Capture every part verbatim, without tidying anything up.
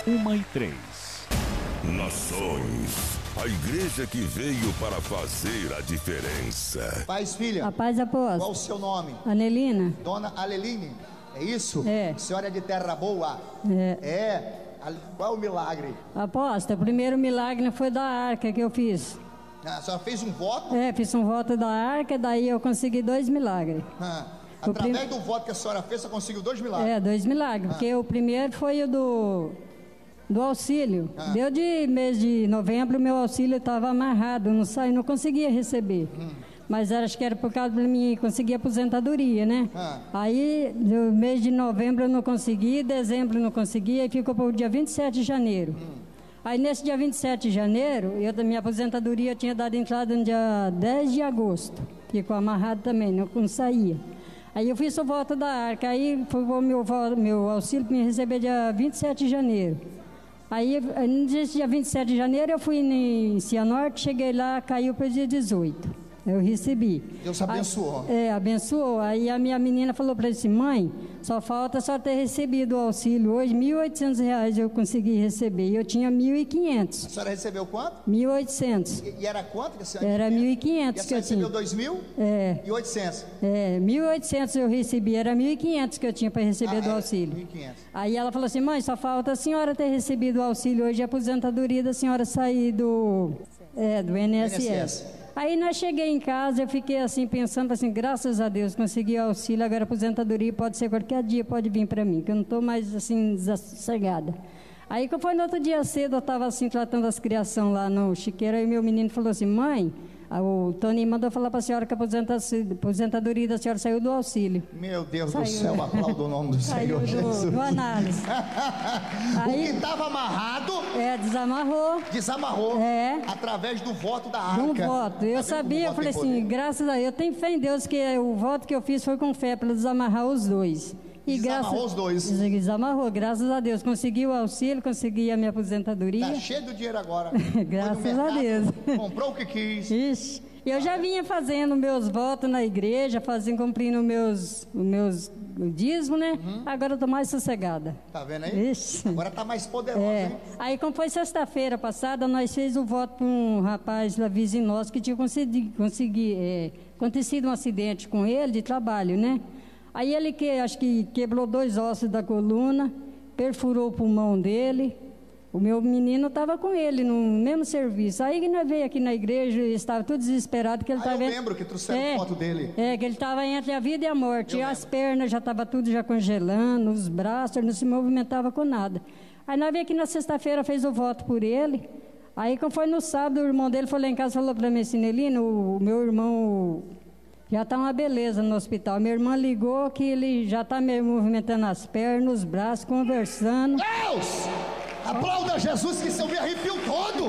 uma e três. Nações, a igreja que veio para fazer a diferença. Paz, filha. A paz, apóstolo. Qual o seu nome? Anelina. Dona Aleline, é isso? É. A senhora é de Terra Boa? É. É. Qual é o milagre? Apóstolo, o primeiro milagre foi da arca que eu fiz. Ah, a senhora fez um voto? É, fiz um voto da arca, daí eu consegui dois milagres. Ah, através prim... do voto que a senhora fez, você conseguiu dois milagres? É, dois milagres, ah. porque o primeiro foi o do... do auxílio. Ah. Deu de mês de novembro, meu auxílio estava amarrado, não saí, não conseguia receber. Hum. Mas acho que era por causa de mim conseguir aposentadoria, né? Ah. Aí, no mês de novembro eu não consegui, dezembro eu não consegui, aí ficou para o dia vinte e sete de janeiro. Hum. Aí nesse dia vinte e sete de janeiro, eu da minha aposentadoria tinha dado entrada no dia dez de agosto. Ficou amarrado também, não, não saía. Aí eu fiz o voto da arca, aí foi o meu, meu auxílio para me receber dia vinte e sete de janeiro. Aí, nesse dia vinte e sete de janeiro, eu fui em Cianorte, cheguei lá, caiu para o dia dezoito. Eu recebi. Deus abençoou. Aí, é, abençoou. Aí a minha menina falou para ele assim, mãe, só falta só ter recebido o auxílio hoje, mil e oitocentos reais eu consegui receber. E eu tinha mil e quinhentos. A senhora recebeu quanto? mil e oitocentos. E, e era quanto que a senhora Era mil e quinhentos que eu tinha. E a senhora recebeu dois mil? É. E oitocentos? É, mil e oitocentos eu recebi, era mil e quinhentos que eu tinha para receber ah, do auxílio. mil e quinhentos. Aí ela falou assim, mãe, só falta a senhora ter recebido o auxílio hoje, a aposentadoria da senhora sair do, é, do I N S S. I N S S. Aí nós cheguei em casa, eu fiquei assim pensando assim, graças a Deus consegui o auxílio, agora a aposentadoria pode ser qualquer dia, pode vir para mim, que eu não estou mais assim desassossegada. Aí que foi no outro dia cedo, eu estava assim tratando as criações lá no chiqueiro, aí meu menino falou assim, mãe, o Tony mandou falar para a senhora que a aposentadoria da senhora saiu do auxílio. Meu Deus saiu, do céu, aplaudo o nome do saiu Senhor do, Jesus. do análise. Aí, o que estava amarrado, é, desamarrou. Desamarrou. É. Através do voto da arca. De um voto. Eu tá sabia, eu falei assim, graças a Deus, eu tenho fé em Deus que o voto que eu fiz foi com fé para desamarrar os dois. E desamarrou graças, os dois. Desamarrou, graças a Deus. Consegui o auxílio, consegui a minha aposentadoria. Tá cheio do dinheiro agora. Graças mercado, a Deus. Comprou o que quis. Ixi. Eu já vinha fazendo meus votos na igreja, fazendo, cumprindo meus, meus dízimos, né? Uhum. Agora eu tô mais sossegada. Tá vendo aí? Ixi. Agora tá mais poderosa, é. hein? Aí, como foi sexta-feira passada, nós fez o voto para um rapaz lá vizinho nosso que tinha consegui, consegui, é, acontecido um acidente com ele de trabalho, né? Aí ele que acho que quebrou dois ossos da coluna, perfurou o pulmão dele. O meu menino estava com ele no mesmo serviço. Aí que nós veio aqui na igreja e estava tudo desesperado que ele estava. Ah, eu lembro que trouxeram é, foto dele. É, que ele estava entre a vida e a morte. Eu e lembro. As pernas já estavam tudo já congelando, os braços, ele não se movimentava com nada. Aí nós veio aqui na sexta-feira, fez o voto por ele. Aí quando foi no sábado, o irmão dele foi lá em casa e falou para mim assim, Nelino, o meu irmão já está uma beleza no hospital. Minha irmã ligou que ele já está movimentando as pernas, os braços, conversando. Deus! Aplauda Jesus, que seu me arrepiou todo.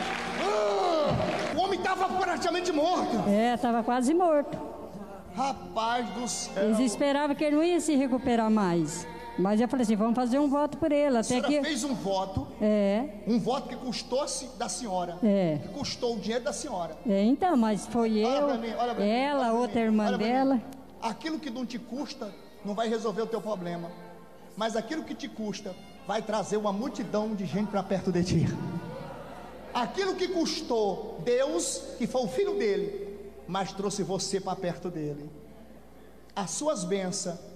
Uh, o homem estava praticamente morto. É, estava quase morto. Rapaz do céu. Eles esperavam que ele não ia se recuperar mais. Mas eu falei assim, vamos fazer um voto por ele. A até senhora que fez um voto. É. Um voto que custou da senhora. É. Que custou o dinheiro da senhora. É, então, mas foi olha eu, pra mim, olha pra ela, mim, outra mim, irmã dela. Aquilo que não te custa não vai resolver o teu problema. Mas aquilo que te custa vai trazer uma multidão de gente para perto de ti. Aquilo que custou Deus, que foi o filho dele, mas trouxe você para perto dele. As suas bênçãos